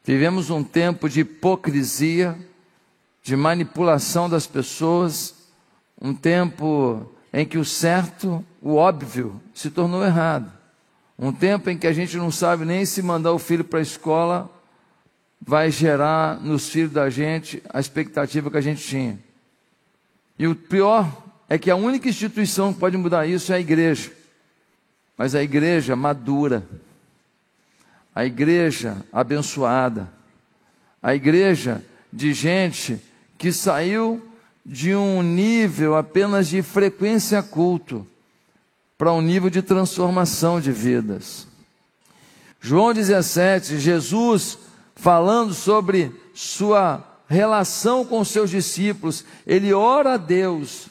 Vivemos um tempo de hipocrisia, de manipulação das pessoas, um tempo em que o certo, o óbvio, se tornou errado. Um tempo em que a gente não sabe nem se mandar o filho para a escola vai gerar nos filhos da gente a expectativa que a gente tinha. E o pior é que a única instituição que pode mudar isso é a igreja. Mas a igreja madura, a igreja abençoada, a igreja de gente que saiu de um nível apenas de frequência a culto para um nível de transformação de vidas. João 17, Jesus falando sobre sua relação com seus discípulos, ele ora a Deus,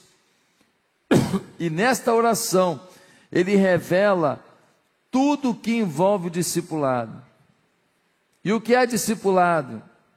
e nesta oração ele revela tudo o que envolve o discipulado. E o que é discipulado?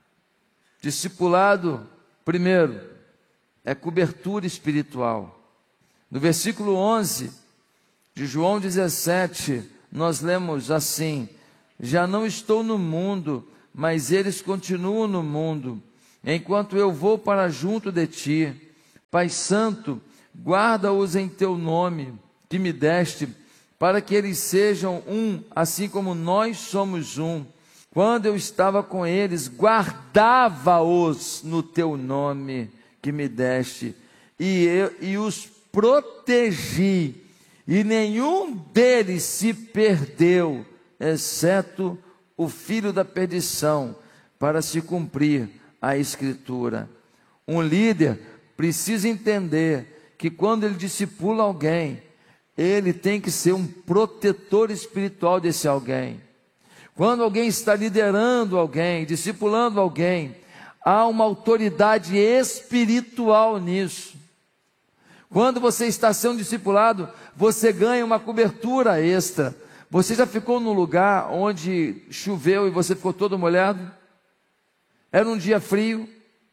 Discipulado, primeiro, é cobertura espiritual. No versículo 11 de João 17, nós lemos assim: já não estou no mundo, mas eles continuam no mundo, enquanto eu vou para junto de ti. Pai Santo, guarda-os em teu nome, que me deste, para que eles sejam um, assim como nós somos um. Quando eu estava com eles, guardava-os no teu nome, que me deste, e os protegi, e nenhum deles se perdeu, exceto o filho da perdição, para se cumprir a Escritura. Um líder precisa entender que quando ele discipula alguém, ele tem que ser um protetor espiritual desse alguém. Quando alguém está liderando alguém, discipulando alguém, há uma autoridade espiritual nisso. Quando você está sendo discipulado, você ganha uma cobertura extra. Você já ficou num lugar onde choveu e você ficou todo molhado? Era um dia frio.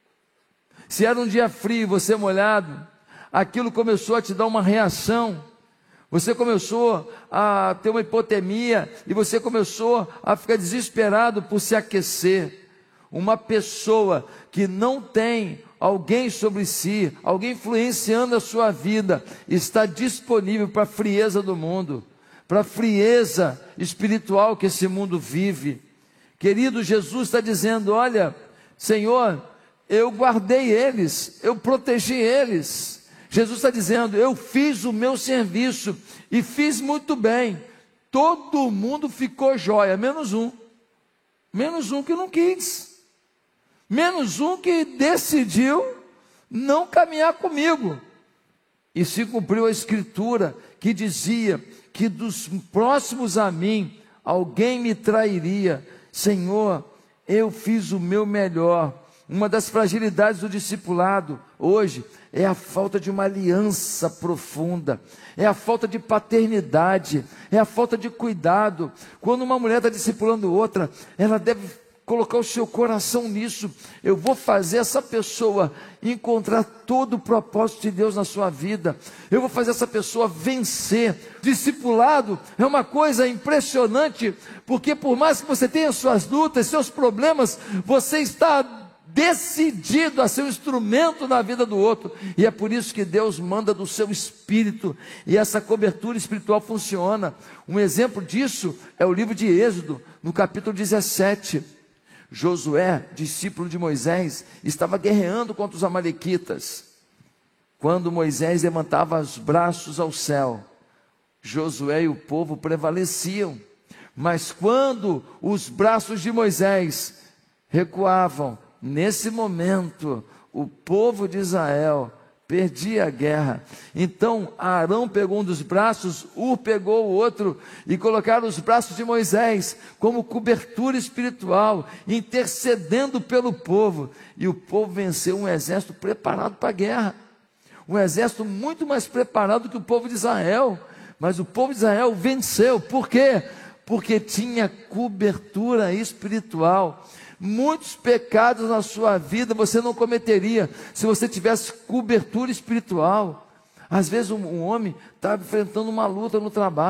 Se era um dia frio e você molhado, aquilo começou a te dar uma reação. Você começou a ter uma hipotermia e você começou a ficar desesperado por se aquecer. Uma pessoa que não tem alguém sobre si, alguém influenciando a sua vida, está disponível para a frieza do mundo, para a frieza espiritual que esse mundo vive. Querido, Jesus está dizendo: olha, Senhor, eu guardei eles, eu protegi eles. Jesus está dizendo: eu fiz o meu serviço e fiz muito bem. Todo mundo ficou jóia, menos um que não quis, menos um que decidiu não caminhar comigo. E se cumpriu a Escritura que dizia que dos próximos a mim alguém me trairia. Senhor, eu fiz o meu melhor. Uma das fragilidades do discipulado hoje é a falta de uma aliança profunda, é a falta de paternidade, é a falta de cuidado. Quando uma mulher está discipulando outra, ela deve colocar o seu coração nisso. Eu vou fazer essa pessoa encontrar todo o propósito de Deus na sua vida. Eu vou fazer essa pessoa vencer. Discipulado é uma coisa impressionante, porque por mais que você tenha suas lutas, seus problemas, você está decidido a ser um instrumento na vida do outro, e é por isso que Deus manda do seu espírito, e essa cobertura espiritual funciona. Um exemplo disso é o livro de Êxodo, no capítulo 17, Josué, discípulo de Moisés, estava guerreando contra os amalequitas. Quando Moisés levantava os braços ao céu, Josué e o povo prevaleciam, mas quando os braços de Moisés recuavam, nesse momento, o povo de Israel perdia a guerra. Então Arão pegou um dos braços, Hur pegou o outro, e colocaram os braços de Moisés como cobertura espiritual, intercedendo pelo povo. E o povo venceu um exército preparado para a guerra, um exército muito mais preparado que o povo de Israel. Mas o povo de Israel venceu. Por quê? Porque tinha cobertura espiritual. Muitos pecados na sua vida você não cometeria se você tivesse cobertura espiritual. Às vezes um homem está enfrentando uma luta no trabalho,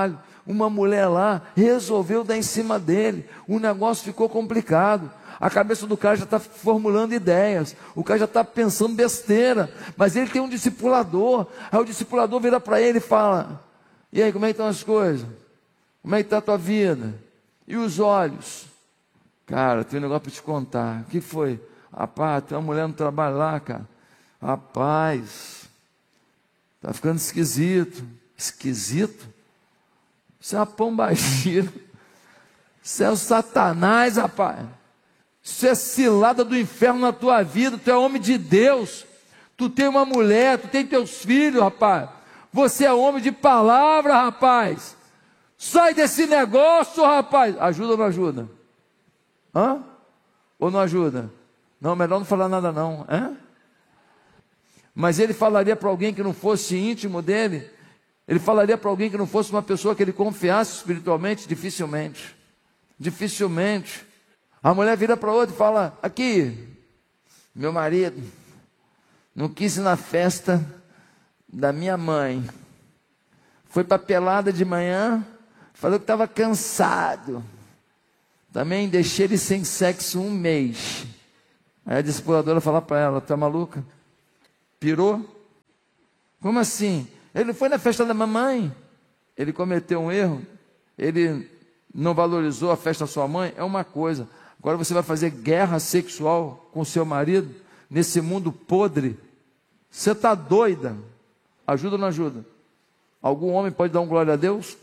uma mulher lá resolveu dar em cima dele. O negócio ficou complicado. A cabeça do cara já está formulando ideias. O cara já está pensando besteira. Mas ele tem um discipulador. Aí o discipulador vira para ele e fala: e aí, como é que estão as coisas? Como é que está a tua vida? E os olhos? Cara, tem um negócio para te contar. O que foi? Rapaz, tem uma mulher no trabalho lá, cara. Rapaz, está ficando esquisito. Esquisito? Isso é uma pombagira. Isso é o Satanás, rapaz. Isso é cilada do inferno na tua vida. Tu é homem de Deus. Tu tem uma mulher, tu tem teus filhos, rapaz. Você é homem de palavra, rapaz. Sai desse negócio, rapaz. Ajuda ou não ajuda? Hã? Ou não ajuda? Não, melhor não falar nada não. Hã? Mas ele falaria para alguém que não fosse íntimo dele? Ele falaria para alguém que não fosse uma pessoa que ele confiasse espiritualmente? Dificilmente. Dificilmente. A mulher vira para outra e fala: aqui, meu marido não quis ir na festa da minha mãe. Foi para pelada de manhã, falou que estava cansado. Também deixei ele sem sexo 1 mês. Aí a discipuladora fala para ela: tá maluca? Pirou? Como assim? Ele foi na festa da mamãe. Ele cometeu um erro. Ele não valorizou a festa da sua mãe. É uma coisa. Agora você vai fazer guerra sexual com seu marido nesse mundo podre. Você está doida? Ajuda ou não ajuda? Algum homem pode dar um glória a Deus?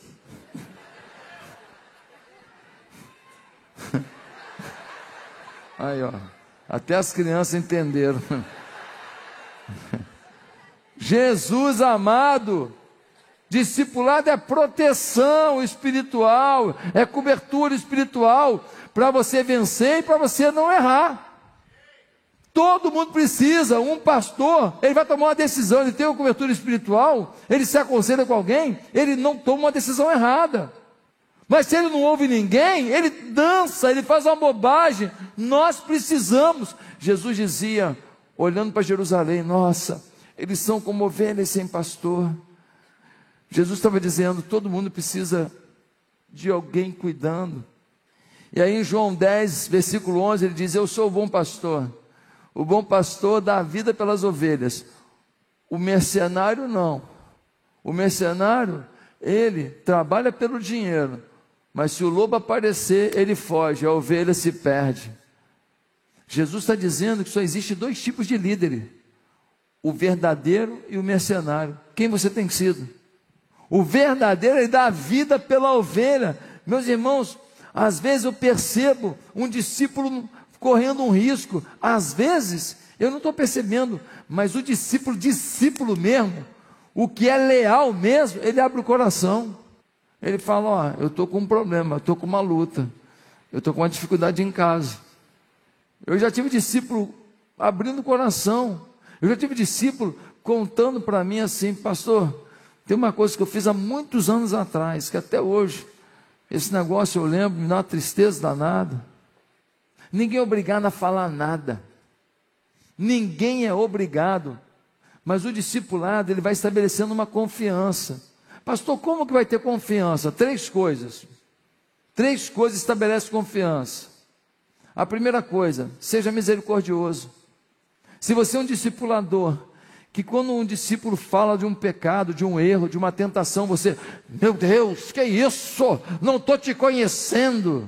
Aí, ó. Até as crianças entenderam. Jesus amado, discipulado é proteção espiritual, é cobertura espiritual, para você vencer e para você não errar. Todo mundo precisa. Um pastor, ele vai tomar uma decisão, ele tem uma cobertura espiritual, ele se aconselha com alguém, ele não toma uma decisão errada. Mas se ele não ouve ninguém, ele dança, ele faz uma bobagem. Nós precisamos. Jesus dizia, olhando para Jerusalém: nossa, eles são como ovelhas sem pastor. Jesus estava dizendo, todo mundo precisa de alguém cuidando. E aí em João 10, versículo 11, ele diz: eu sou o bom pastor. O bom pastor dá a vida pelas ovelhas. O mercenário não. O mercenário, ele trabalha pelo dinheiro, mas se o lobo aparecer, ele foge, a ovelha se perde. Jesus está dizendo que só existe 2 tipos de líderes: o verdadeiro e o mercenário. Quem você tem sido? O verdadeiro, ele dá a vida pela ovelha. Meus irmãos, às vezes eu percebo um discípulo correndo um risco. Às vezes, eu não estou percebendo, mas o discípulo mesmo, o que é leal mesmo, ele abre o coração. Ele fala: ó, eu estou com um problema, eu estou com uma luta, eu estou com uma dificuldade em casa. Eu já tive discípulo abrindo o coração. Eu já tive discípulo contando para mim assim: pastor, tem uma coisa que eu fiz há muitos anos atrás, que até hoje, esse negócio eu lembro, me dá uma tristeza danada. Ninguém é obrigado a falar nada. Ninguém é obrigado. Mas o discipulado, ele vai estabelecendo uma confiança. Pastor, como que vai ter confiança? 3 coisas. 3 coisas estabelecem confiança. A primeira coisa, seja misericordioso. Se você é um discipulador, que quando um discípulo fala de um pecado, de um erro, de uma tentação, você: meu Deus, que é isso? Não estou te conhecendo.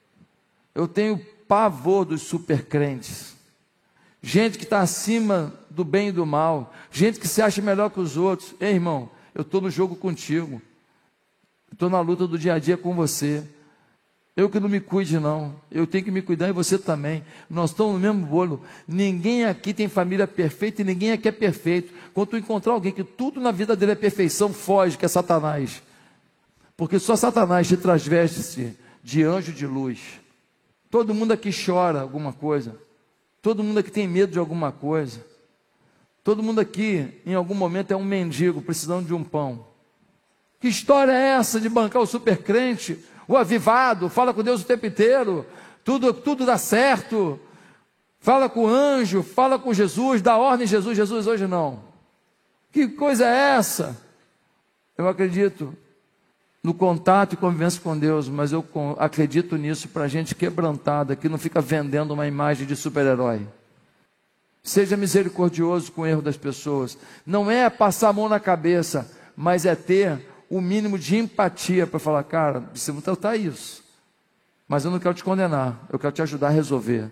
Eu tenho pavor dos supercrentes. Gente que está acima do bem e do mal. Gente que se acha melhor que os outros. Ei, irmão, eu estou no jogo contigo. Estou na luta do dia a dia com você. Eu que não me cuide não, eu tenho que me cuidar e você também. Nós estamos no mesmo bolo. Ninguém aqui tem família perfeita e ninguém aqui é perfeito. Quando tu encontrar alguém que tudo na vida dele é perfeição, foge, que é Satanás. Porque só Satanás te transveste de anjo de luz. Todo mundo aqui chora alguma coisa. Todo mundo aqui tem medo de alguma coisa. Todo mundo aqui, em algum momento, é um mendigo precisando de um pão. Que história é essa de bancar o supercrente? O avivado, fala com Deus o tempo inteiro, tudo dá certo, fala com o anjo, fala com Jesus, dá ordem Jesus, Jesus hoje não. Que coisa é essa? Eu acredito no contato e convivência com Deus, mas eu acredito nisso para gente quebrantada, que não fica vendendo uma imagem de super-herói. Seja misericordioso com o erro das pessoas. Não é passar a mão na cabeça, mas é ter o mínimo de empatia para falar, cara, você não tratar isso, mas eu não quero te condenar, eu quero te ajudar a resolver.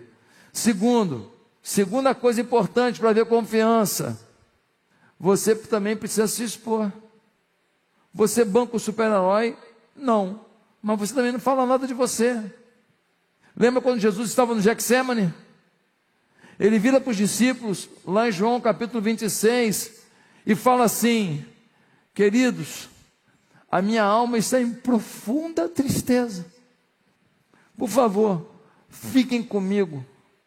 Segunda coisa importante para ver confiança, você também precisa se expor. Você banca o super-herói? Não, mas você também não fala nada de você. Lembra quando Jesus estava no Getsêmani? Ele vira para os discípulos, lá em João capítulo 26, e fala assim, queridos, a minha alma está em profunda tristeza. Por favor, fiquem comigo.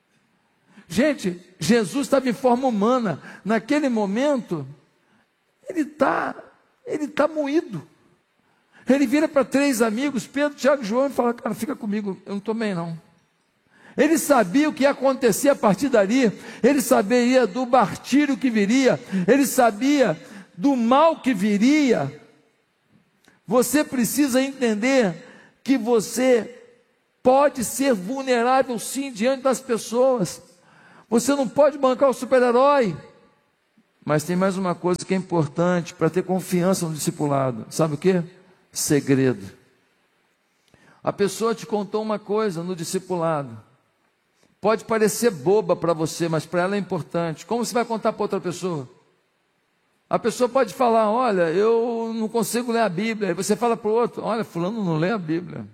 Gente, Jesus estava em forma humana. Naquele momento, ele está moído. Ele vira para 3 amigos, Pedro, Tiago e João, e fala, cara, fica comigo, eu não estou bem não. Ele sabia o que ia acontecer a partir dali. Ele sabia do martírio que viria. Ele sabia do mal que viria. Você precisa entender que você pode ser vulnerável sim diante das pessoas. Você não pode bancar o super-herói. Mas tem mais uma coisa que é importante para ter confiança no discipulado. Sabe o quê? Segredo. A pessoa te contou uma coisa no discipulado. Pode parecer boba para você, mas para ela é importante. Como você vai contar para outra pessoa? A pessoa pode falar, olha, eu não consigo ler a Bíblia. Aí você fala para o outro, olha, fulano não lê a Bíblia.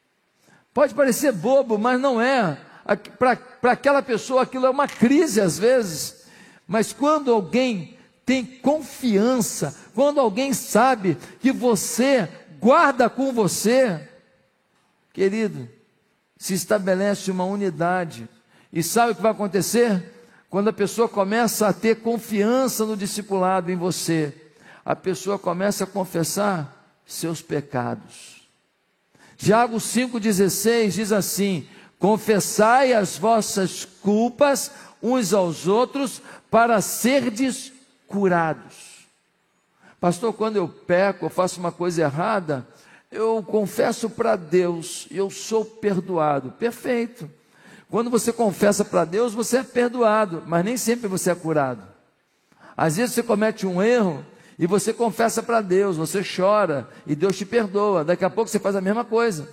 Pode parecer bobo, mas não é. Para aquela pessoa aquilo é uma crise às vezes. Mas quando alguém tem confiança, quando alguém sabe que você guarda com você, querido, se estabelece uma unidade. E sabe o que vai acontecer? Quando a pessoa começa a ter confiança no discipulado em você, a pessoa começa a confessar seus pecados. Tiago 5,16 diz assim, confessai as vossas culpas uns aos outros para serdes curados. Pastor, quando eu peco, eu faço uma coisa errada, eu confesso para Deus, eu sou perdoado. Perfeito. Quando você confessa para Deus, você é perdoado, mas nem sempre você é curado. Às vezes você comete um erro e você confessa para Deus, você chora e Deus te perdoa. Daqui a pouco você faz a mesma coisa.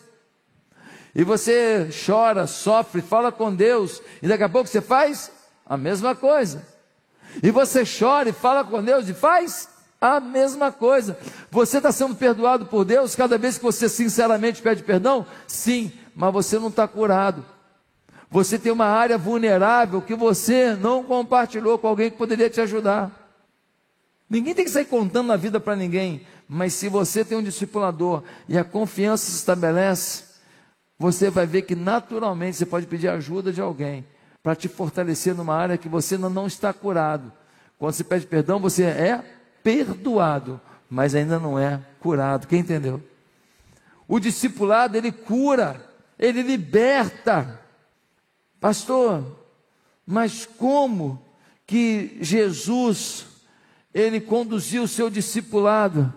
E você chora, sofre, fala com Deus e daqui a pouco você faz a mesma coisa. E você chora e fala com Deus e faz a mesma coisa. Você está sendo perdoado por Deus cada vez que você sinceramente pede perdão? Sim, mas você não está curado. Você tem uma área vulnerável que você não compartilhou com alguém que poderia te ajudar. Ninguém tem que sair contando a vida para ninguém, mas se você tem um discipulador e a confiança se estabelece, você vai ver que naturalmente você pode pedir ajuda de alguém para te fortalecer numa área que você ainda não está curado. Quando você pede perdão, você é perdoado, mas ainda não é curado. Quem entendeu? O discipulado, ele cura, ele liberta. Pastor, mas como que Jesus, ele conduziu o seu discipulado?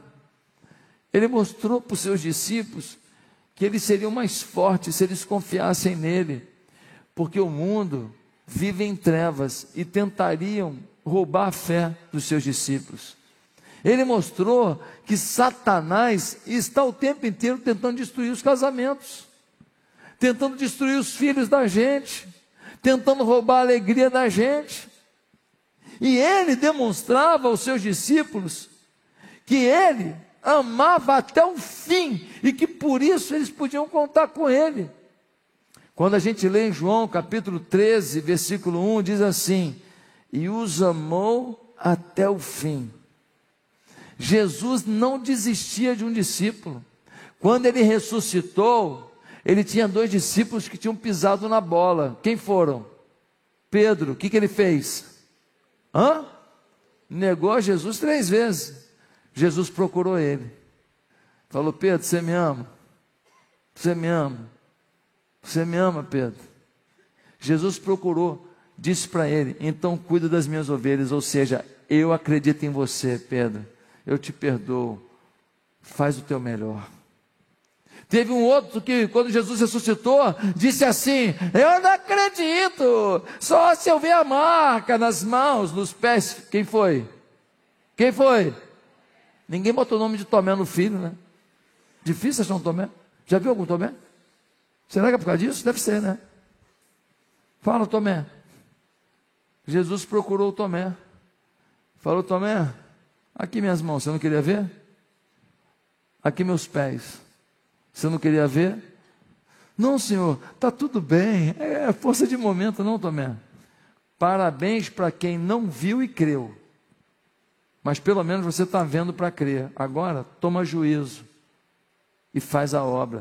Ele mostrou para os seus discípulos que eles seriam mais fortes se eles confiassem nele, porque o mundo vive em trevas e tentariam roubar a fé dos seus discípulos. Ele mostrou que Satanás está o tempo inteiro tentando destruir os casamentos, tentando destruir os filhos da gente, tentando roubar a alegria da gente. E ele demonstrava aos seus discípulos que ele amava até o fim e que por isso eles podiam contar com ele. Quando a gente lê em João capítulo 13, versículo 1, diz assim, e os amou até o fim. Jesus não desistia de um discípulo. Quando ele ressuscitou, ele tinha 2 discípulos que tinham pisado na bola. Quem foram? Pedro, o que ele fez? Negou Jesus 3 vezes. Jesus procurou ele. Falou, Pedro, você me ama? Você me ama? Você me ama, Pedro? Jesus procurou, disse para ele, então cuida das minhas ovelhas, ou seja, eu acredito em você, Pedro. Eu te perdoo, faz o teu melhor. Teve um outro que, quando Jesus ressuscitou, disse assim: eu não acredito, só se eu ver a marca nas mãos, nos pés. Quem foi? Quem foi? Ninguém botou o nome de Tomé no filho, né? Difícil achar um Tomé. Já viu algum Tomé? Será que é por causa disso? Deve ser, né? Fala, Tomé. Jesus procurou o Tomé. Falou: Tomé, aqui minhas mãos, você não queria ver? Aqui meus pés, você não queria ver? Não, Senhor, está tudo bem, é força de momento, não, Tomé. Parabéns para quem não viu e creu, mas pelo menos você está vendo para crer. Agora, toma juízo e faz a obra.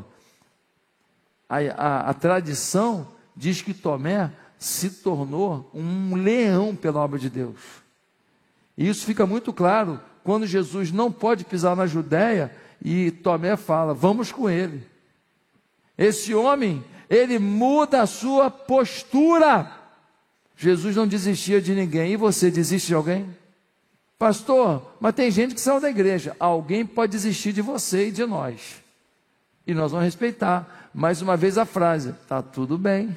A tradição diz que Tomé se tornou um leão pela obra de Deus. E isso fica muito claro quando Jesus não pode pisar na Judéia e Tomé fala: vamos com ele. Esse homem, ele muda a sua postura. Jesus não desistia de ninguém. E você desiste de alguém? Pastor, mas tem gente que saiu da igreja. Alguém pode desistir de você e de nós. E nós vamos respeitar. Mais uma vez a frase: está tudo bem.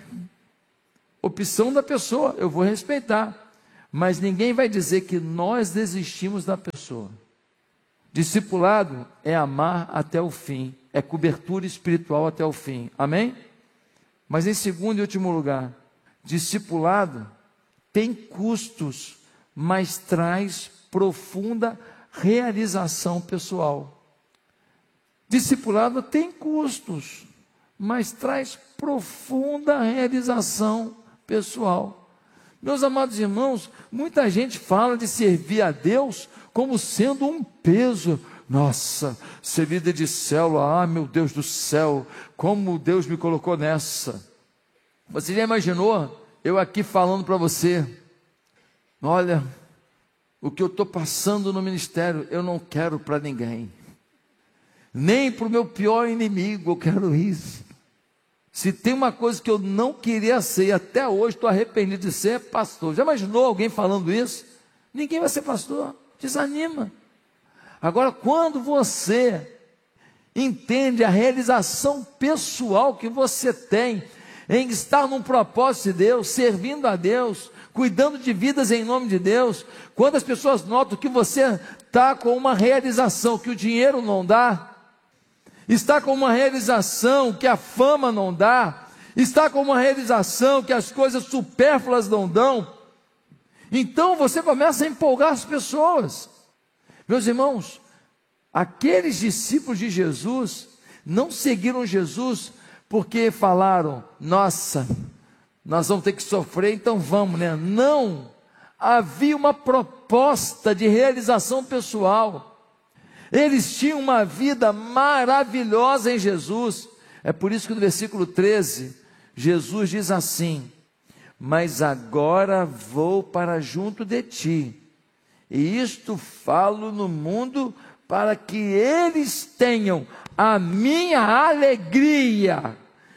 Opção da pessoa, eu vou respeitar. Mas ninguém vai dizer que nós desistimos da pessoa. Discipulado é amar até o fim, é cobertura espiritual até o fim, amém? Mas em segundo e último lugar, discipulado tem custos, mas traz profunda realização pessoal. Discipulado tem custos, mas traz profunda realização pessoal. Meus amados irmãos, muita gente fala de servir a Deus como sendo um peso. Nossa, ser líder de célula, meu Deus do céu, como Deus me colocou nessa. Você já imaginou eu aqui falando para você: olha, o que eu estou passando no ministério, eu não quero para ninguém, nem para o meu pior inimigo eu quero isso. Se tem uma coisa que eu não queria ser, e até hoje estou arrependido de ser, é pastor. Já imaginou alguém falando isso? Ninguém vai ser pastor, desanima. Agora, quando você entende a realização pessoal que você tem em estar num propósito de Deus, servindo a Deus, cuidando de vidas em nome de Deus, quando as pessoas notam que você está com uma realização que o dinheiro não dá, está com uma realização que a fama não dá, está com uma realização que as coisas supérfluas não dão, então você começa a empolgar as pessoas. Meus irmãos, aqueles discípulos de Jesus não seguiram Jesus porque falaram: nossa, nós vamos ter que sofrer, então vamos, né? Não, havia uma proposta de realização pessoal. Eles tinham uma vida maravilhosa em Jesus. É por isso que no versículo 13, Jesus diz assim: mas agora vou para junto de ti, e isto falo no mundo, para que eles tenham a minha alegria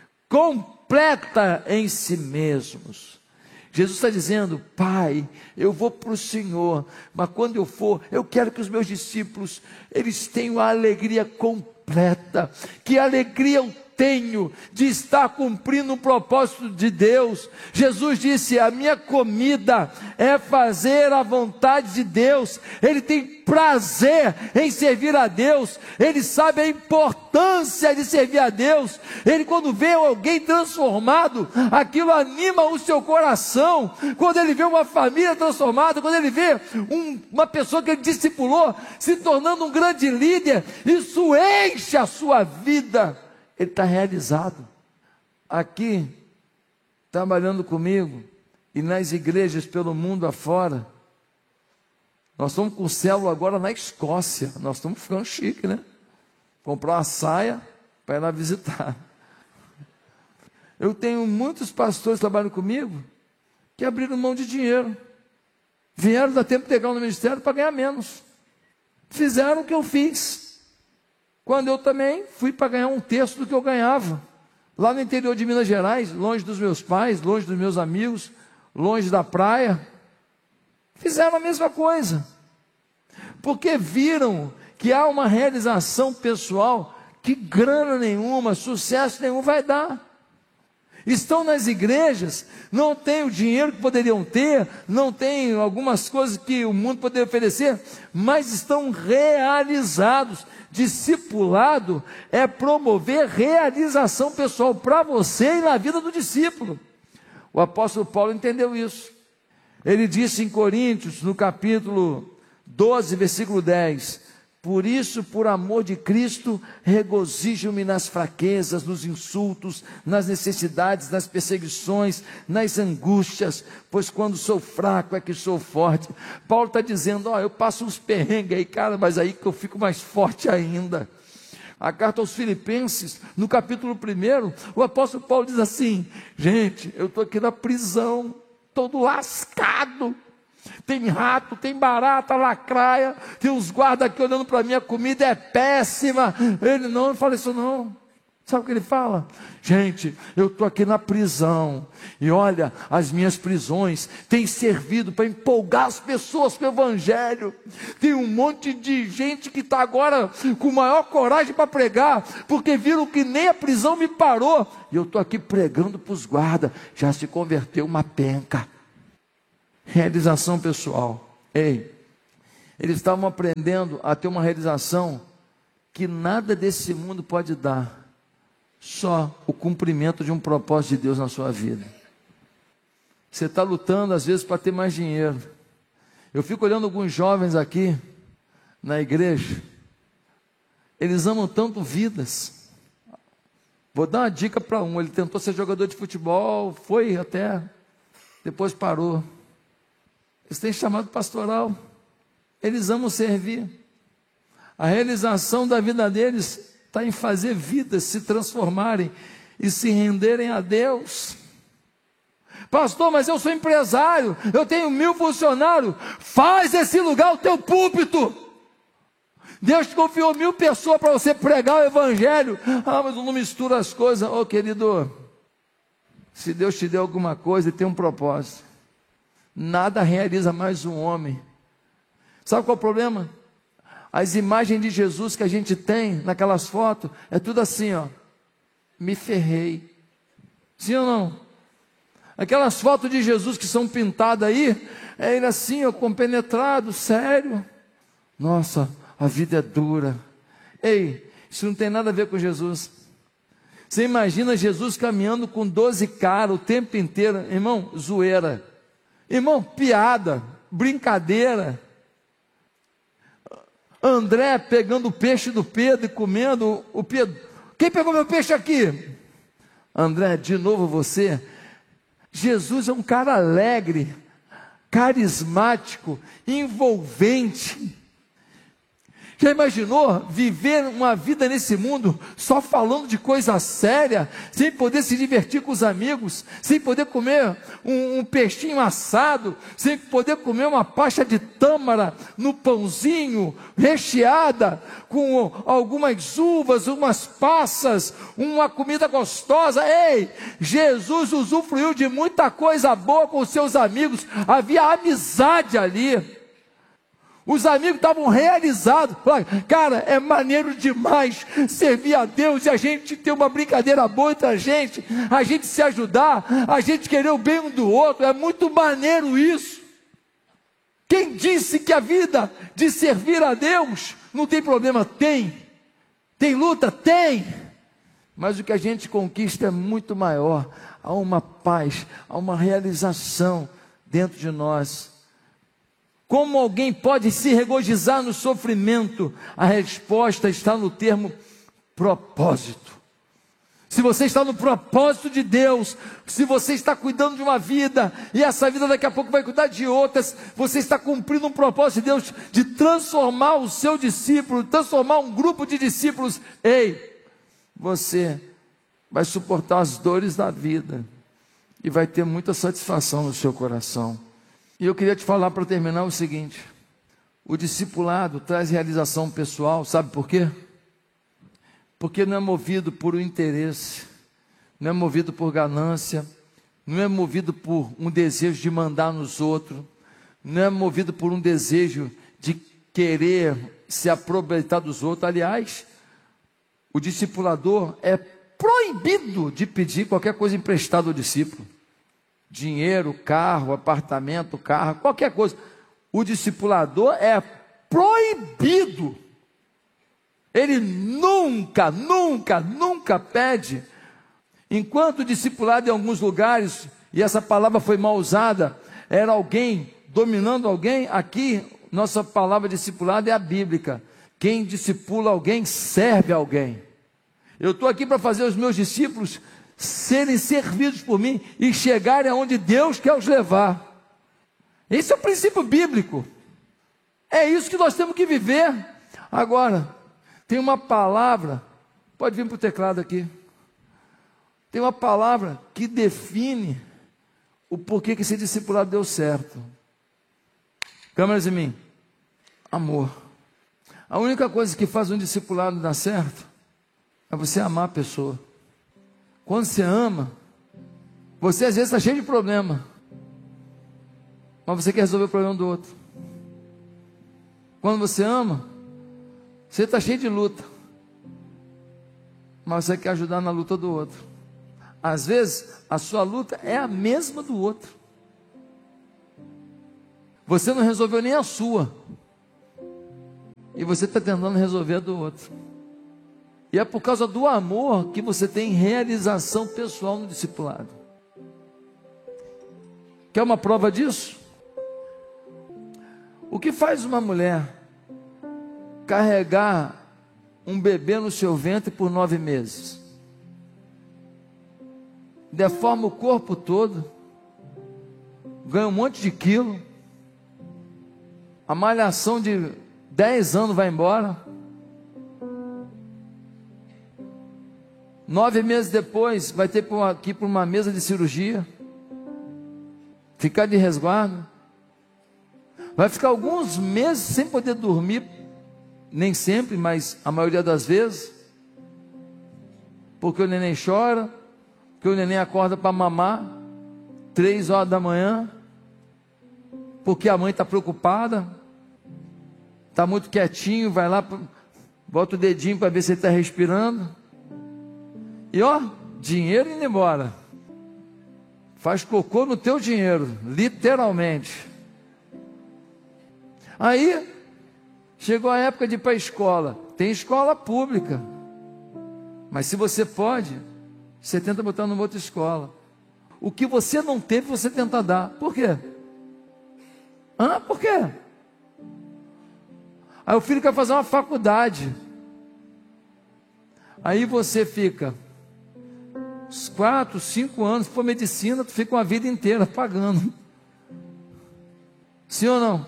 completa em si mesmos. Jesus está dizendo: Pai, eu vou para o Senhor, mas quando eu for, eu quero que os meus discípulos, eles tenham a alegria completa. Que alegria eu tenho de estar cumprindo um propósito de Deus. Jesus disse: a minha comida é fazer a vontade de Deus. Ele tem prazer em servir a Deus, ele sabe a importância de servir a Deus. Ele, quando vê alguém transformado, aquilo anima o seu coração. Quando ele vê uma família transformada, quando ele vê uma pessoa que ele discipulou se tornando um grande líder, isso enche a sua vida. Ele está realizado. Aqui, trabalhando comigo, e nas igrejas pelo mundo afora, nós estamos com célula agora na Escócia. Nós estamos ficando chique, né? Comprar uma saia para ir lá visitar. Eu tenho muitos pastores que trabalham comigo que abriram mão de dinheiro, vieram dar tempo integral no ministério para ganhar menos, fizeram o que eu fiz, quando eu também fui para ganhar um terço do que eu ganhava, lá no interior de Minas Gerais, longe dos meus pais, longe dos meus amigos, longe da praia. Fizeram a mesma coisa, porque viram que há uma realização pessoal que grana nenhuma, sucesso nenhum vai dar. Estão nas igrejas, não têm o dinheiro que poderiam ter, não têm algumas coisas que o mundo poderia oferecer, mas estão realizados. Discipulado é promover realização pessoal para você e na vida do discípulo. O apóstolo Paulo entendeu isso. Ele disse em Coríntios, no capítulo 12, versículo 10: por isso, por amor de Cristo, regozijo-me nas fraquezas, nos insultos, nas necessidades, nas perseguições, nas angústias, pois quando sou fraco é que sou forte. Paulo está dizendo, eu passo uns perrengues aí, cara, mas aí que eu fico mais forte ainda. A carta aos Filipenses, no capítulo 1, o apóstolo Paulo diz assim: gente, eu estou aqui na prisão, todo lascado. Tem rato, tem barata, lacraia, tem uns guardas aqui olhando para mim, a comida é péssima. Ele não fala isso não. Sabe o que ele fala? Gente, eu estou aqui na prisão, e olha, as minhas prisões têm servido para empolgar as pessoas com o Evangelho. Tem um monte de gente que está agora com maior coragem para pregar, porque viram que nem a prisão me parou, e eu estou aqui pregando para os guardas, já se converteu uma penca. Realização pessoal. Eles estavam aprendendo a ter uma realização que nada desse mundo pode dar, só o cumprimento de um propósito de Deus na sua vida. Você está lutando às vezes para ter mais dinheiro. Eu fico olhando alguns jovens aqui na igreja, eles amam tanto vidas. Vou dar uma dica para um: ele tentou ser jogador de futebol, foi até, depois parou. Eles têm chamado pastoral, eles amam servir. A realização da vida deles está em fazer vidas se transformarem e se renderem a Deus. Pastor, mas eu sou empresário, eu tenho 1000 funcionários. Faz esse lugar o teu púlpito. Deus te confiou 1000 pessoas para você pregar o Evangelho. Mas eu não misturo as coisas. Querido, se Deus te deu alguma coisa, Ele tem um propósito. Nada realiza mais um homem. Sabe qual é o problema? As imagens de Jesus que a gente tem naquelas fotos, é tudo assim, me ferrei. Sim ou não? Aquelas fotos de Jesus que são pintadas aí, é ele assim, compenetrado, sério. Nossa, a vida é dura. Isso não tem nada a ver com Jesus. Você imagina Jesus caminhando com 12 caras o tempo inteiro, irmão, zoeira. Irmão, piada, brincadeira. André pegando o peixe do Pedro e comendo o Pedro. Quem pegou meu peixe aqui? André, de novo você? Jesus é um cara alegre, carismático, envolvente. Já imaginou viver uma vida nesse mundo só falando de coisa séria, sem poder se divertir com os amigos, sem poder comer um peixinho assado, sem poder comer uma pasta de tâmara no pãozinho, recheada com algumas uvas, umas passas, uma comida gostosa? Jesus usufruiu de muita coisa boa com os seus amigos, havia amizade ali. Os amigos estavam realizados. Cara, é maneiro demais servir a Deus e a gente ter uma brincadeira boa entre a gente se ajudar, a gente querer o bem um do outro. É muito maneiro isso. Quem disse que a vida de servir a Deus não tem problema? Tem luta? Tem. Mas o que a gente conquista é muito maior. Há uma paz, há uma realização dentro de nós. Como alguém pode se regozijar no sofrimento? A resposta está no termo propósito. Se você está no propósito de Deus, se você está cuidando de uma vida, e essa vida daqui a pouco vai cuidar de outras, você está cumprindo um propósito de Deus, de transformar o seu discípulo, transformar um grupo de discípulos. Você vai suportar as dores da vida, e vai ter muita satisfação no seu coração. E eu queria te falar para terminar o seguinte: o discipulado traz realização pessoal, sabe por quê? Porque não é movido por um interesse, não é movido por ganância, não é movido por um desejo de mandar nos outros, não é movido por um desejo de querer se aproveitar dos outros. Aliás, o discipulador é proibido de pedir qualquer coisa emprestada ao discípulo. Dinheiro, carro, apartamento, carro, qualquer coisa. O discipulador é proibido. Ele nunca pede. Enquanto o discipulado em alguns lugares, e essa palavra foi mal usada, era alguém dominando alguém, aqui nossa palavra discipulado é a bíblica. Quem discipula alguém, serve alguém. Eu estou aqui para fazer os meus discípulos serem servidos por mim e chegarem aonde Deus quer os levar. Esse é o princípio bíblico. É isso que nós temos que viver. Agora, tem uma palavra, pode vir para o teclado aqui. Tem uma palavra que define o porquê que esse discipulado deu certo. Câmeras em mim. Amor. A única coisa que faz um discipulado dar certo é você amar a pessoa. Quando você ama, você às vezes está cheio de problema, mas você quer resolver o problema do outro. Quando você ama, você está cheio de luta, mas você quer ajudar na luta do outro. Às vezes, a sua luta é a mesma do outro. Você não resolveu nem a sua, e você está tentando resolver a do outro. E é por causa do amor que você tem realização pessoal no discipulado. Quer uma prova disso? O que faz uma mulher carregar um bebê no seu ventre por 9 meses? Deforma o corpo todo, ganha um monte de quilo, a malhação de 10 anos vai embora. 9 meses depois, vai ter que ir para uma mesa de cirurgia, ficar de resguardo, vai ficar alguns meses sem poder dormir, nem sempre, mas a maioria das vezes, porque o neném chora, porque o neném acorda para mamar, 3 horas da manhã, porque a mãe está preocupada, está muito quietinho, vai lá, bota o dedinho para ver se ele está respirando. E ó, dinheiro indo embora. Faz cocô no teu dinheiro, literalmente. Aí, chegou a época de ir para a escola. Tem escola pública. Mas se você pode, você tenta botar numa outra escola. O que você não teve, você tenta dar. Por quê? Por quê? Aí o filho quer fazer uma faculdade. Aí você fica 4, 5 anos, se for medicina, tu fica uma vida inteira pagando. Sim ou não?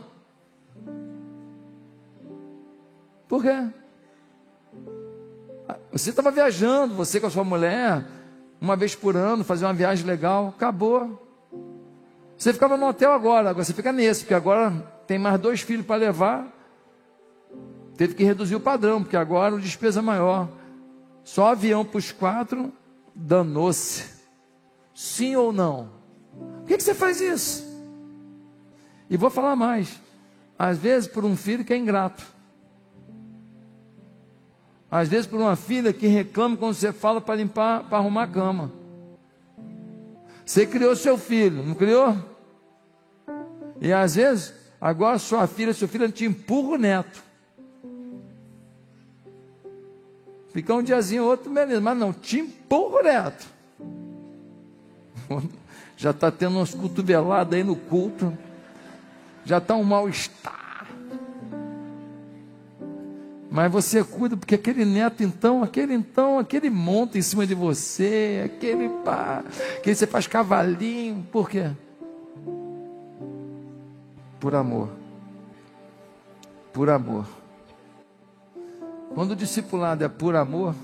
Por quê? Você estava viajando, você com a sua mulher, uma vez por ano, fazer uma viagem legal, acabou. Você ficava no hotel agora você fica nesse, porque agora tem mais 2 filhos para levar. Teve que reduzir o padrão, porque agora o despesa é maior. Só avião para os 4, danou-se. Sim ou não? Por que você faz isso? E vou falar mais. Às vezes por um filho que é ingrato. Às vezes por uma filha que reclama quando você fala para limpar, para arrumar a cama. Você criou seu filho, não criou? E às vezes, agora sua filha, seu filho te empurra o neto. Fica um diazinho ou outro, beleza, mas não, te empurra o neto. Já está tendo umas cotoveladas aí no culto. Já está um mal-estar. Mas você cuida, porque aquele neto aquele monta em cima de você, aquele você faz cavalinho, por quê? Por amor. Por amor. Quando o discipulado é por amor,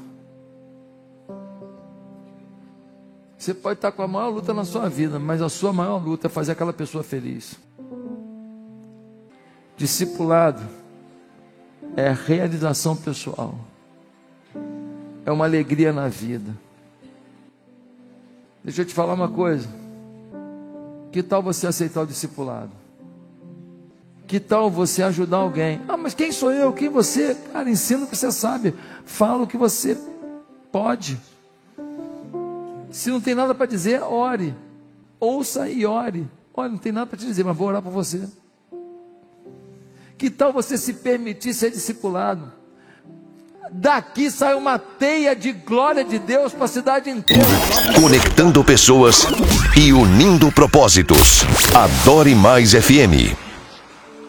você pode estar com a maior luta na sua vida, mas a sua maior luta é fazer aquela pessoa feliz. Discipulado é realização pessoal, é uma alegria na vida. Deixa eu te falar uma coisa. Que tal você aceitar o discipulado? Que tal você ajudar alguém? Mas quem sou eu? Quem você? Cara, ensina o que você sabe. Fala o que você Pode. Se não tem nada para dizer, ore. Ouça e ore. Olha, não tem nada para te dizer, mas vou orar por você. Que tal você se permitir ser discipulado? Daqui sai uma teia de glória de Deus para a cidade inteira. Conectando pessoas e unindo propósitos. Adore Mais FM.